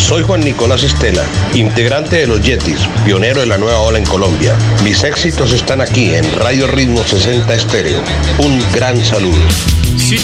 Soy Juan Nicolás Estela, integrante de los Yetis, pionero de la nueva ola en Colombia. Mis éxitos están aquí en Radio Ritmo 60 Estéreo. Un gran saludo.